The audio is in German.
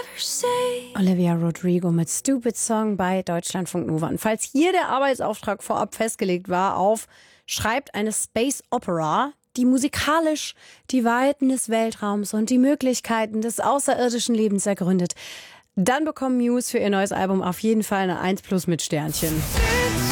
Olivia Rodrigo mit Stupid Song bei Deutschlandfunk Nova. Und falls hier der Arbeitsauftrag vorab festgelegt war auf schreibt eine Space Opera, die musikalisch die Weiten des Weltraums und die Möglichkeiten des außerirdischen Lebens ergründet, dann bekommen Muse für ihr neues Album auf jeden Fall eine 1+ mit Sternchen.